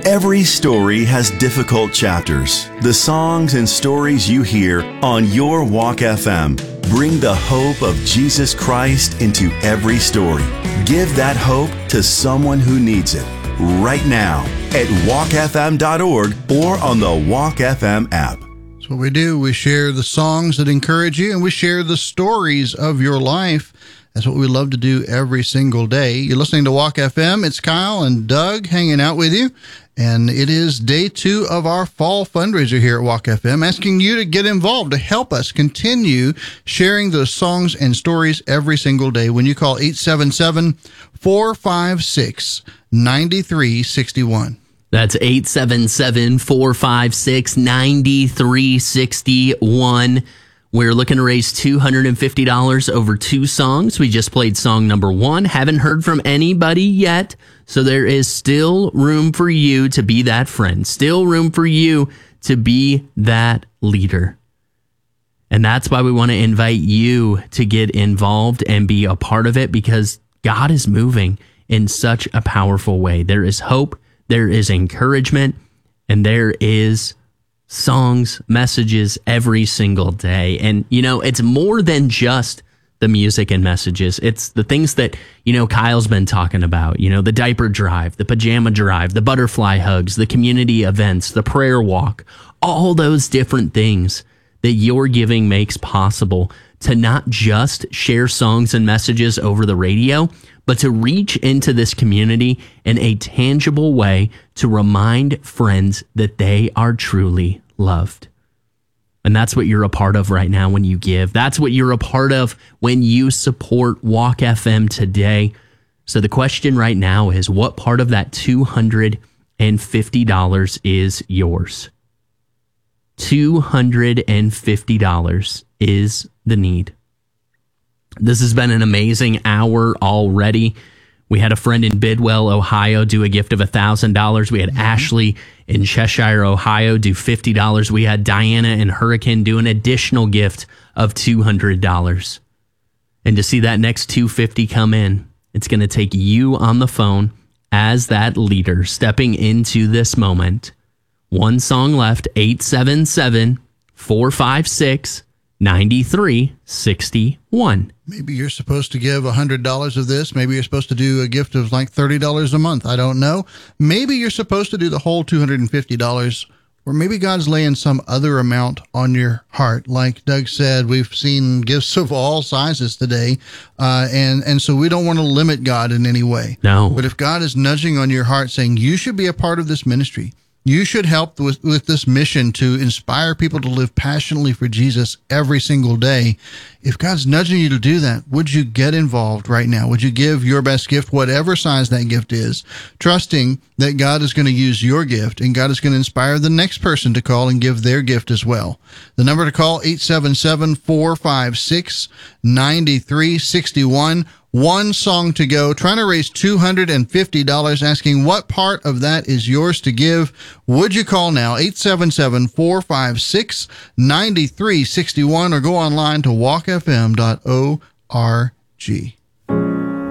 Every story has difficult chapters. The songs and stories you hear on Your Walk FM bring the hope of Jesus Christ into every story. Give that hope to someone who needs it right now at walkfm.org or on the Walk FM app. That's what we do. We share the songs that encourage you, and we share the stories of your life. That's what we love to do every single day. You're listening to Walk FM. It's Kyle and Doug hanging out with you. And it is day 2 of our fall fundraiser here at Walk FM, asking you to get involved to help us continue sharing those songs and stories every single day when you call 877-456-9361. That's 877-456-9361. We're looking to raise $250 over 2 songs. We just played song number 1. Haven't heard from anybody yet, so there is still room for you to be that friend. Still room for you to be that leader. And that's why we want to invite you to get involved and be a part of it, because God is moving in such a powerful way. There is hope, there is encouragement, and there is songs, messages every single day. And, you know, it's more than just the music and messages. It's the things that, you know, Kyle's been talking about, you know, the diaper drive, the pajama drive, the butterfly hugs, the community events, the prayer walk, all those different things that your giving makes possible to not just share songs and messages over the radio, but to reach into this community in a tangible way to remind friends that they are truly loved. And that's what you're a part of right now when you give. That's what you're a part of when you support Walk FM today. So the question right now is, what part of that $250 is yours? $250 is the need. This has been an amazing hour already. We had a friend in Bidwell, Ohio, do a gift of $1,000. We had Ashley in Cheshire, Ohio, do $50. We had Diana in Hurricane do an additional gift of $200. And to see that next $250 come in, it's going to take you on the phone as that leader stepping into this moment. One song left, 877-456-9361. Maybe you're supposed to give $100 of this. Maybe you're supposed to do a gift of like $30 a month. I don't know. Maybe you're supposed to do the whole $250, or maybe God's laying some other amount on your heart. Like Doug said, we've seen gifts of all sizes today, and so we don't want to limit God in any way. No. But if God is nudging on your heart saying you should be a part of this ministry, you should help with this mission to inspire people to live passionately for Jesus every single day. If God's nudging you to do that, would you get involved right now? Would you give your best gift, whatever size that gift is, trusting that God is going to use your gift and God is going to inspire the next person to call and give their gift as well? The number to call, 877-456-9361. One song to go, trying to raise $250, asking what part of that is yours to give. Would you call now, 877-456-9361, or go online to walkfm.org.